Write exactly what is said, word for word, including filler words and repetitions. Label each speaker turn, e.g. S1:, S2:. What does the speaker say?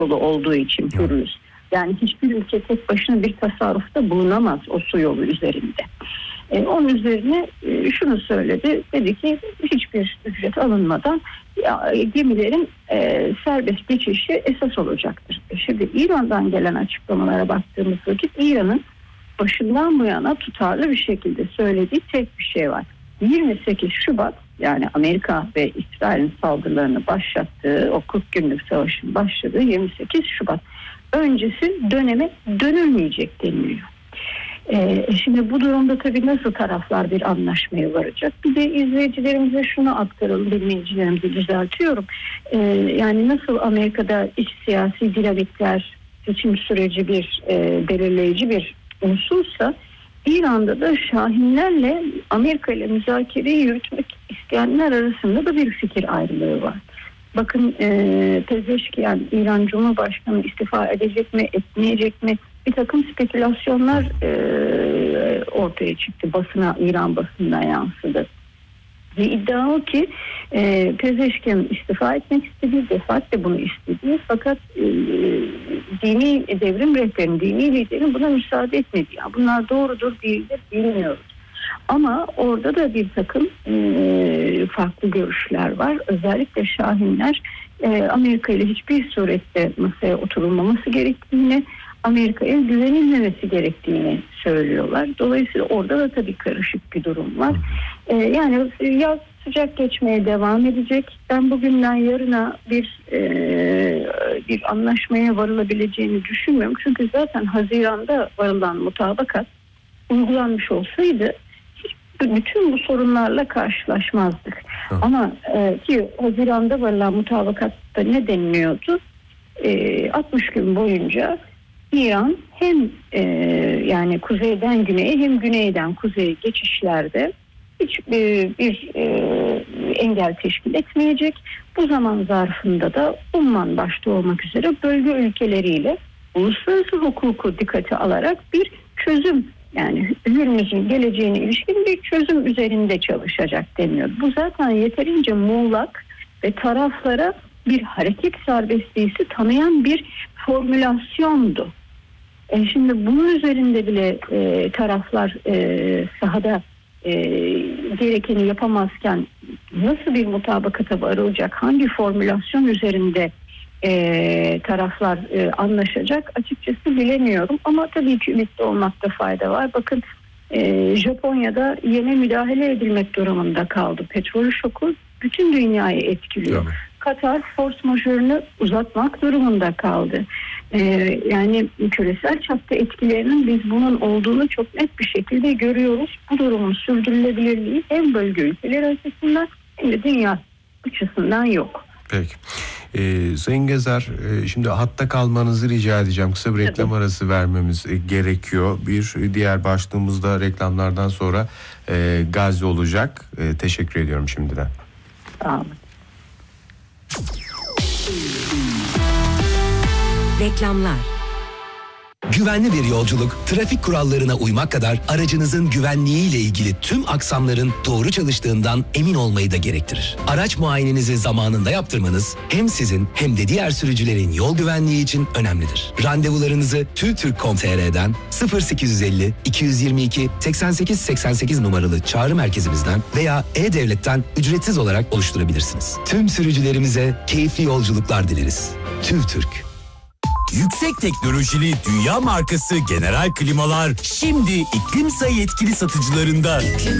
S1: yolu olduğu için Hürmüz. Yani hiçbir ülke tek başına bir tasarrufta bulunamaz o su yolu üzerinde. E, onun üzerine e, şunu söyledi. Dedi ki hiçbir ücret alınmadan ya, gemilerin e, serbest geçişi esas olacaktır. E, şimdi İran'dan gelen açıklamalara baktığımız vakit İran'ın başından bu yana tutarlı bir şekilde söylediği tek bir şey var. yirmi sekiz Şubat, yani Amerika ve İsrail'in saldırılarını başlattığı, o kırk günlük savaşın başladığı yirmi sekiz Şubat öncesi döneme dönülmeyecek deniliyor. Ee, şimdi bu durumda tabii nasıl taraflar bir anlaşmaya varacak? Bir de izleyicilerimize şunu aktaralım, dinleyicilerimizi düzeltiyorum. Ee, yani nasıl Amerika'da iç siyasi dinamikler seçim süreci bir e, belirleyici bir unsursa, İran'da da Şahinlerle Amerika ile müzakereyi yürütmek isteyenler arasında da bir fikir ayrılığı var. Bakın e, Pezeşkiyan, İran Cumhurbaşkanı istifa edecek mi, etmeyecek mi? Bir takım spekülasyonlar e, ortaya çıktı. Basına, İran basınına yansıdı. Ve iddia o ki e, Pezeşkian istifa etmek istediği, defaatle bunu istediği, fakat e, dini devrim rehberinin, dini liderin buna müsaade etmedi. Yani bunlar doğrudur değildir bilmiyoruz. Ama orada da bir takım e, farklı görüşler var. Özellikle Şahinler e, Amerika ile hiçbir surette masaya oturulmaması gerektiğini, Amerika'ya güvenilmemesi gerektiğini söylüyorlar. Dolayısıyla orada da tabii karışık bir durum var. Ee, yani yaz sıcak geçmeye devam edecek. Ben bugünden yarına bir e, bir anlaşmaya varılabileceğini düşünmüyorum. Çünkü zaten Haziran'da varılan mutabakat uygulanmış olsaydı bütün bu sorunlarla karşılaşmazdık. Hı. Ama e, ki Haziran'da varılan mutabakatta ne deniliyordu? E, altmış gün boyunca İran hem e, yani kuzeyden güneye hem güneyden kuzeye geçişlerde hiçbir bir e, engel teşkil etmeyecek. Bu zaman zarfında da Umman başta olmak üzere bölge ülkeleriyle uluslararası hukuku dikkate alarak bir çözüm, yani Hürmüz'ün geleceğine ilişkin bir çözüm üzerinde çalışacak deniyor. Bu zaten yeterince muğlak ve taraflara bir hareket serbestliği tanıyan bir formülasyondu. E şimdi bunun üzerinde bile e, taraflar e, sahada e, gerekeni yapamazken nasıl bir mutabakata varılacak, hangi formülasyon üzerinde e, taraflar e, anlaşacak açıkçası bilemiyorum. Ama tabii ki ümitli olmakta fayda var. Bakın e, Japonya'da yeni müdahale edilmek durumunda kaldı. Petrol şoku bütün dünyayı etkiliyor. Evet. Katar force majeure'ünü uzatmak durumunda kaldı. Ee, yani küresel çapta etkilerinin biz bunun olduğunu çok net bir şekilde görüyoruz. Bu durumun sürdürülebilirliği hem bölge ülkeleri açısından hem de dünya açısından yok.
S2: Peki. Ee, Sayın Gezer, e, şimdi hatta kalmanızı rica edeceğim. Kısa bir reklam Tabii. arası vermemiz e, gerekiyor. Bir diğer başlığımızda reklamlardan sonra e, Gazze olacak. E, teşekkür ediyorum şimdiden.
S1: Sağ olun.
S3: Reklamlar.
S4: Güvenli bir yolculuk, trafik kurallarına uymak kadar aracınızın güvenliğiyle ilgili tüm aksamların doğru çalıştığından emin olmayı da gerektirir. Araç muayenenizi zamanında yaptırmanız hem sizin hem de diğer sürücülerin yol güvenliği için önemlidir. Randevularınızı tütürk nokta com nokta tr'den sıfır sekiz yüz elli iki yüz yirmi iki seksen sekiz seksen sekiz numaralı çağrı merkezimizden veya E-Devlet'ten ücretsiz olarak oluşturabilirsiniz. Tüm sürücülerimize keyifli yolculuklar dileriz. TÜVTÜRK.
S5: Yüksek teknolojili dünya markası General Klimalar şimdi iklim sayı yetkili satıcılarında.